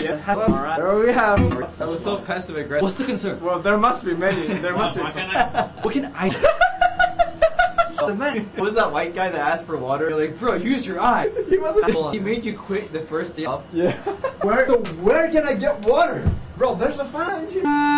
Alright. There we have. That was so passive aggressive. What's the concern? Well, there must be many. There must be. What can I? The man. What was that white guy that asked for water? You're like, bro, use your eye. He wasn't. He made you quit the first day off. Yeah. Where can I get water? Bro, there's a fire engine.